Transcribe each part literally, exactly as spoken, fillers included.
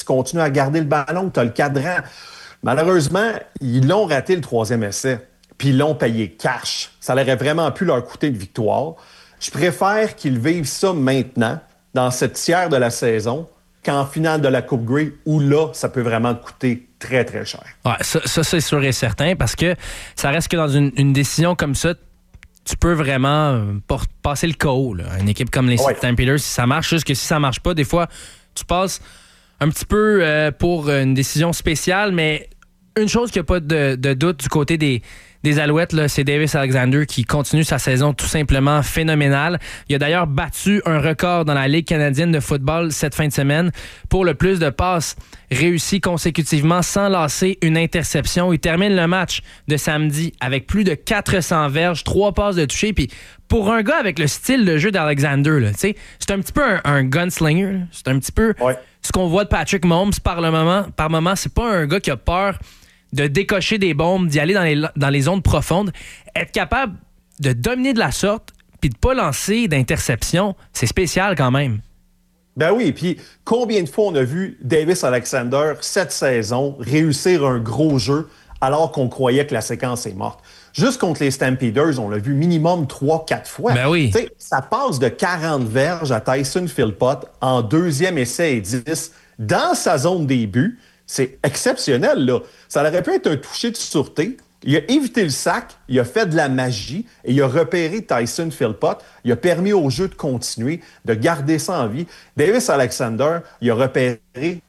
continues à garder le ballon, tu as le cadran. Malheureusement, ils l'ont raté le troisième essai, puis ils l'ont payé cash. Ça aurait vraiment pu leur coûter une victoire. Je préfère qu'ils vivent ça maintenant, dans cette tiers de la saison, qu'en finale de la Coupe Grey, où là, ça peut vraiment coûter très, très cher. Ouais, ça, ça, c'est sûr et certain, parce que ça reste que dans une, une décision comme ça, tu peux vraiment euh, por- passer le K O. Là. Une équipe comme les ouais. Stampeders, si ça marche, juste que si ça marche pas, des fois, tu passes un petit peu euh, pour une décision spéciale, mais une chose qu'il n'y a pas de, de doute du côté des, des Alouettes, là, c'est Davis Alexander qui continue sa saison tout simplement phénoménale. Il a d'ailleurs battu un record dans la Ligue canadienne de football cette fin de semaine pour le plus de passes réussies consécutivement sans lasser une interception. Il termine le match de samedi avec plus de quatre cents verges, trois passes de toucher. Puis pour un gars avec le style de jeu d'Alexander, là, c'est un petit peu un, un gunslinger. Là. C'est un petit peu ouais. ce qu'on voit de Patrick Mahomes par le moment. Par moment, c'est pas un gars qui a peur de décocher des bombes, d'y aller dans les, dans les zones profondes. Être capable de dominer de la sorte puis de pas lancer d'interception, c'est spécial quand même. Ben oui, puis combien de fois on a vu Davis Alexander cette saison réussir un gros jeu alors qu'on croyait que la séquence est morte? Juste contre les Stampeders, on l'a vu minimum trois quatre fois. Ben oui. T'sais, ça passe de quarante verges à Tyson Philpott en deuxième essai et dix dans sa zone des buts. C'est exceptionnel, là. Ça aurait pu être un toucher de sûreté. Il a évité le sac, il a fait de la magie et il a repéré Tyson Philpott. Il a permis au jeu de continuer, de garder ça en vie. Davis Alexander, il a repéré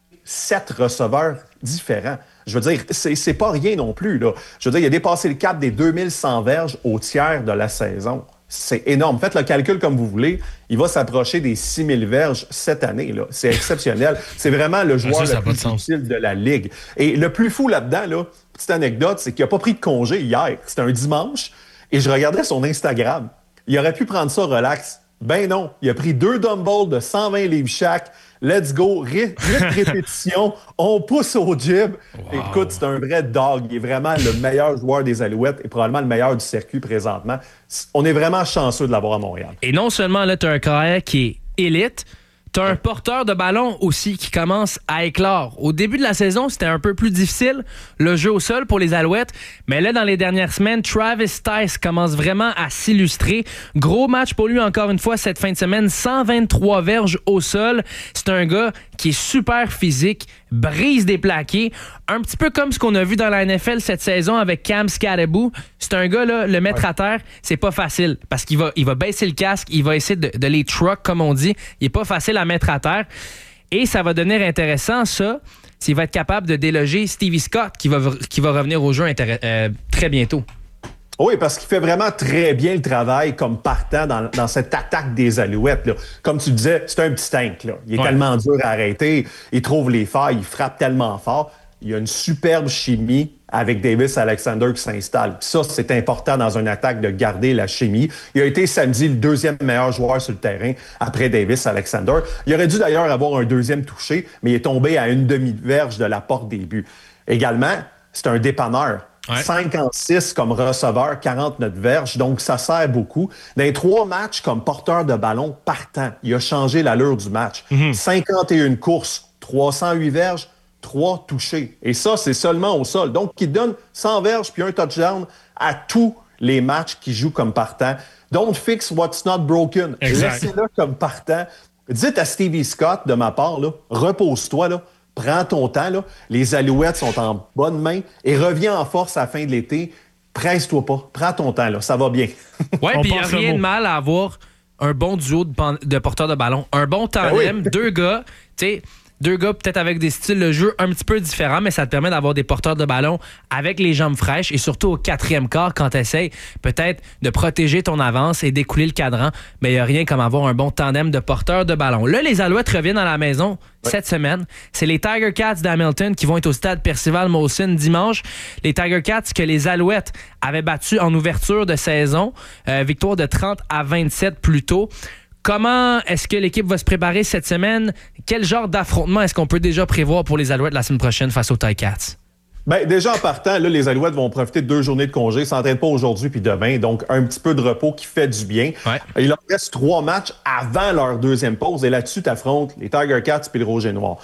sept receveurs différents. Je veux dire, c'est, c'est pas rien non plus, là. Je veux dire, il a dépassé le cap des deux mille cent verges au tiers de la saison. C'est énorme. Faites le calcul comme vous voulez. Il va s'approcher des six mille verges cette année, là. C'est exceptionnel. C'est vraiment le joueur ça, le plus difficile de la Ligue. Et le plus fou là-dedans, là, petite anecdote, c'est qu'il n'a pas pris de congé hier. C'était un dimanche. Et je regardais son Instagram. Il aurait pu prendre ça relax. Ben non. Il a pris deux dumbbells de cent vingt livres chaque. Let's go. Huit répétitions. On pousse au gym. Wow. Écoute, c'est un vrai dog. Il est vraiment le meilleur joueur des Alouettes et probablement le meilleur du circuit présentement. On est vraiment chanceux de l'avoir à Montréal. Et non seulement là, tu as un carrière qui est élite, tu as un porteur de ballon aussi qui commence à éclore. Au début de la saison, c'était un peu plus difficile, le jeu au sol pour les Alouettes. Mais là, dans les dernières semaines, Travis Tice commence vraiment à s'illustrer. Gros match pour lui encore une fois cette fin de semaine. cent vingt-trois verges au sol. C'est un gars qui est super physique, brise des plaqués. Un petit peu comme ce qu'on a vu dans la N F L cette saison avec Cam Skattebo. C'est un gars, là, le mettre ouais. à terre, c'est pas facile parce qu'il va, il va baisser le casque, il va essayer de, de les truck, comme on dit. Il est pas facile à mettre à terre. Et ça va devenir intéressant, ça, s'il va être capable de déloger Stevie Scott qui va, qui va revenir au jeu intér- euh, très bientôt. Oui, parce qu'il fait vraiment très bien le travail comme partant dans, dans cette attaque des Alouettes, là. Comme tu disais, c'est un petit tank, là. Il est ouais. tellement dur à arrêter, il trouve les failles, il frappe tellement fort. Il y a une superbe chimie avec Davis Alexander qui s'installe. Puis ça, c'est important dans une attaque de garder la chimie. Il a été samedi le deuxième meilleur joueur sur le terrain après Davis Alexander. Il aurait dû d'ailleurs avoir un deuxième touché, mais il est tombé à une demi-verge de la porte des buts. Également, c'est un dépanneur. Ouais. cinquante-six comme receveur, quarante-neuf verges, donc ça sert beaucoup. Dans les trois matchs comme porteur de ballon partant, il a changé l'allure du match. Mm-hmm. cinquante et une courses, trois cent huit verges, trois touchés. Et ça, c'est seulement au sol. Donc, il donne cent verges puis un touchdown à tous les matchs qu'il joue comme partant. Don't fix what's not broken. Exact. Laissez-le comme partant. Dites à Stevie Scott, de ma part, là, repose-toi, là. Prends ton temps, là. Les Alouettes sont en bonne main et reviens en force à la fin de l'été. Presse-toi pas. Prends ton temps, là. Ça va bien. Oui, puis il n'y a rien de mal à avoir un bon duo de, de porteurs de ballon. Un bon tandem, ben oui. deux gars, tu sais, deux gars peut-être avec des styles de jeu un petit peu différents, mais ça te permet d'avoir des porteurs de ballon avec les jambes fraîches et surtout au quatrième quart quand tu essaies peut-être de protéger ton avance et d'écouler le cadran. Mais il n'y a rien comme avoir un bon tandem de porteurs de ballon. Là, les Alouettes reviennent à la maison ouais. cette semaine. C'est les Tiger Cats d'Hamilton qui vont être au stade Percival Molson dimanche. Les Tiger Cats que les Alouettes avaient battus en ouverture de saison. Euh, victoire de trente à vingt-sept plus tôt. Comment est-ce que l'équipe va se préparer cette semaine? Quel genre d'affrontement est-ce qu'on peut déjà prévoir pour les Alouettes la semaine prochaine face aux Ticats? Bien, déjà en partant, là, les Alouettes vont profiter de deux journées de congé. Ils ne s'entraînent pas aujourd'hui puis demain. Donc, un petit peu de repos qui fait du bien. Ouais. Il leur reste trois matchs avant leur deuxième pause. Et là-dessus, tu affrontes les Tiger Cats puis le Rouge et Noir.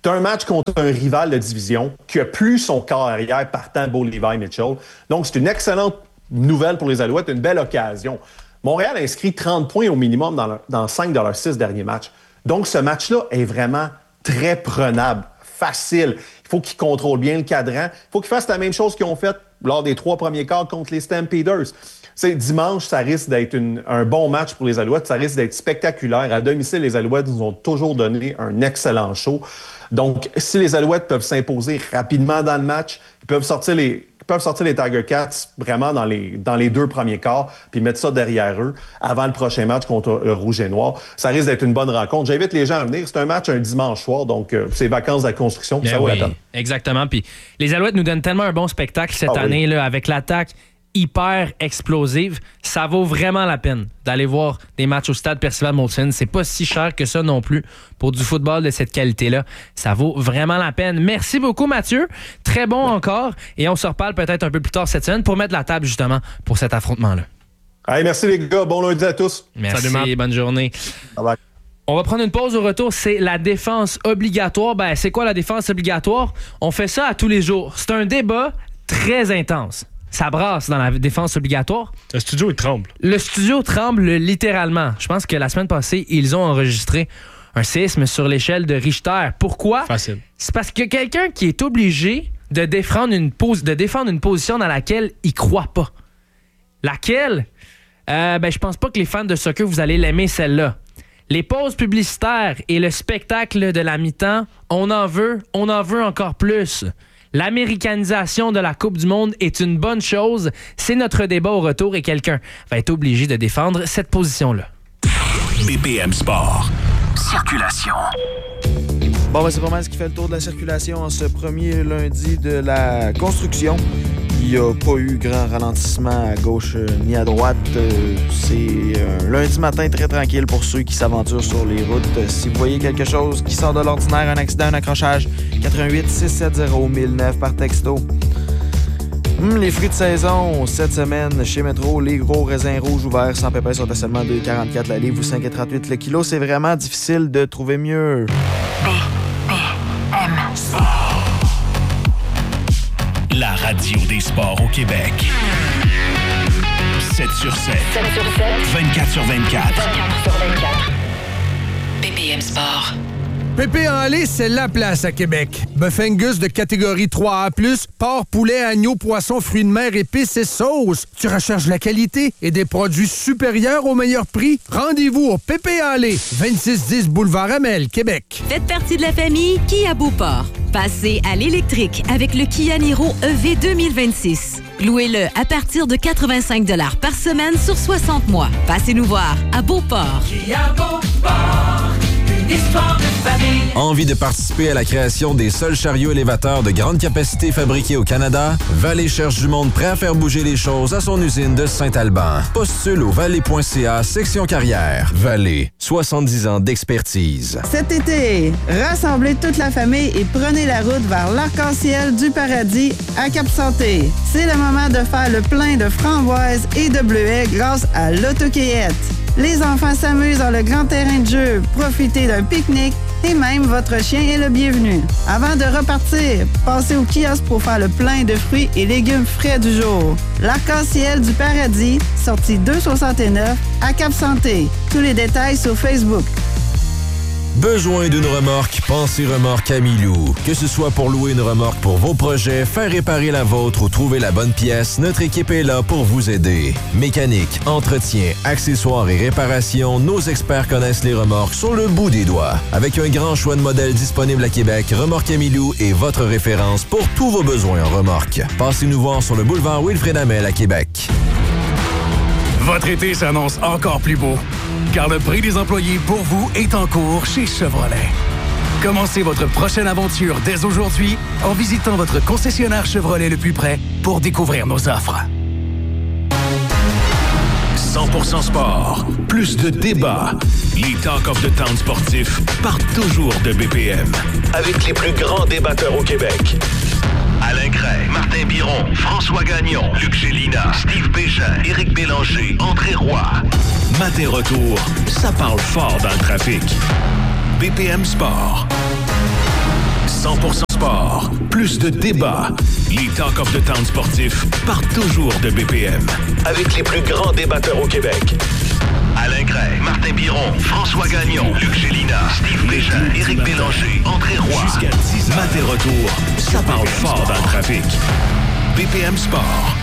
Tu as un match contre un rival de division qui a plus son corps arrière partant Bo Levi Mitchell. Donc, c'est une excellente nouvelle pour les Alouettes, une belle occasion. Montréal a inscrit trente points au minimum dans, leur, dans cinq de leurs six derniers matchs. Donc, ce match-là est vraiment très prenable, facile. Il faut qu'ils contrôlent bien le cadran. Il faut qu'ils fassent la même chose qu'ils ont fait lors des trois premiers quarts contre les Stampeders. C'est dimanche, ça risque d'être une, un bon match pour les Alouettes. Ça risque d'être spectaculaire. À domicile, les Alouettes nous ont toujours donné un excellent show. Donc, si les Alouettes peuvent s'imposer rapidement dans le match, ils peuvent sortir les, ils peuvent sortir les Tiger Cats vraiment dans les, dans les deux premiers quarts, puis mettre ça derrière eux avant le prochain match contre le Rouge et Noir. Ça risque d'être une bonne rencontre. J'invite les gens à venir. C'est un match un dimanche soir, donc euh, c'est vacances de la construction, puis ça vaut la peine. Exactement. Puis les Alouettes nous donnent tellement un bon spectacle cette ah, année, oui. là, avec l'attaque hyper explosive. Ça vaut vraiment la peine d'aller voir des matchs au stade Percival Molson. C'est pas si cher que ça non plus pour du football de cette qualité-là. Ça vaut vraiment la peine. Merci beaucoup, Mathieu. Très bon encore. Et on se reparle peut-être un peu plus tard cette semaine pour mettre la table justement pour cet affrontement-là. Allez, merci les gars. Bon lundi à tous. Merci. Salut, bonne journée. Bye bye. On va prendre une pause au retour. C'est la défense obligatoire. Ben, c'est quoi la défense obligatoire? On fait ça à tous les jours. C'est un débat très intense. Ça brasse dans la défense obligatoire. Le studio, il tremble. Le studio tremble littéralement. Je pense que la semaine passée, ils ont enregistré un séisme sur l'échelle de Richter. Pourquoi? Facile. C'est parce que quelqu'un qui est obligé de défendre une, pos- de défendre une position dans laquelle il croit pas. Laquelle? Euh, ben, je pense pas que les fans de soccer, vous allez l'aimer, celle-là. Les pauses publicitaires et le spectacle de la mi-temps, on en veut, on en veut encore plus. L'américanisation de la Coupe du Monde est une bonne chose. C'est notre débat au retour et quelqu'un va être obligé de défendre cette position-là. B P M Sport. Circulation. Bon, ben, c'est pas mal ce qui fait le tour de la circulation en ce premier lundi de la construction. Il n'y a pas eu grand ralentissement à gauche euh, ni à droite. Euh, c'est un lundi matin très tranquille pour ceux qui s'aventurent sur les routes. Euh, si vous voyez quelque chose qui sort de l'ordinaire, un accident, un accrochage, quatre un huit six sept zéro mille neuf par texto. Hum, les fruits de saison, cette semaine, chez Métro, les gros raisins rouges ouverts sans pépins sont à seulement deux virgule quarante-quatre la livre ou cinq virgule trente-huit le kilo. C'est vraiment difficile de trouver mieux. B P M Sport. La radio des sports au Québec. sept sur sept. sept sur sept. vingt-quatre sur vingt-quatre. vingt-quatre sur vingt-quatre. B P M Sport. Pépé en lait, c'est la place à Québec. Bœuf Angus de catégorie trois A plus, porc, poulet, agneau, poisson, fruits de mer, épices et sauces. Tu recherches la qualité et des produits supérieurs au meilleur prix? Rendez-vous au Pépé en lait, vingt-six dix Boulevard Amel, Québec. Faites partie de la famille Kia Beauport. Passez à l'électrique avec le Kia Niro E V deux mille vingt-six. Louez-le à partir de quatre-vingt-cinq dollars par semaine sur soixante mois. Passez-nous voir à Beauport. Kia Beauport. Histoire de famille. Envie de participer à la création des seuls chariots élévateurs de grande capacité fabriqués au Canada? Vallée cherche du monde prêt à faire bouger les choses à son usine de Saint-Alban. Postule au vallée point c a section carrière. Vallée, soixante-dix ans d'expertise. Cet été, rassemblez toute la famille et prenez la route vers l'arc-en-ciel du paradis à Cap-Santé. C'est le moment de faire le plein de framboises et de bleuets grâce à l'autocueillette. Les enfants s'amusent dans le grand terrain de jeu, profitez d'un pique-nique et même votre chien est le bienvenu. Avant de repartir, passez au kiosque pour faire le plein de fruits et légumes frais du jour. L'arc-en-ciel du paradis, sortie deux soixante-neuf à Cap-Santé. Tous les détails sur Facebook. Besoin d'une remorque? Pensez Remorque Amilou. Que ce soit pour louer une remorque pour vos projets, faire réparer la vôtre ou trouver la bonne pièce, notre équipe est là pour vous aider. Mécanique, entretien, accessoires et réparation, nos experts connaissent les remorques sur le bout des doigts. Avec un grand choix de modèles disponibles à Québec, Remorque Amilou est votre référence pour tous vos besoins en remorque. Passez-nous voir sur le boulevard Wilfrid Hamel à Québec. Votre été s'annonce encore plus beau, car le prix des employés pour vous est en cours chez Chevrolet. Commencez votre prochaine aventure dès aujourd'hui en visitant votre concessionnaire Chevrolet le plus près pour découvrir nos offres. cent pour cent sport, plus de débats. Les Talk of the Town sportifs partent toujours de B P M. Avec les plus grands débatteurs au Québec. Alain Gray, Martin Biron, François Gagnon, Luc Gélina, Steve Bégin, Éric Bélanger, André Roy. Matin retour, ça parle fort dans le trafic. B P M Sport. cent pour cent sport. Plus de débats. Les Talk of the Town sportifs partent toujours de B P M. Avec les plus grands débatteurs au Québec. Alain Gray, Martin Biron, François Gagnon, Luc Gélina, Steve Bégin, Éric Bélanger, André Roy. Jusqu'à dix heures. Mat et retour, ça parle fort dans le trafic. B P M Sport.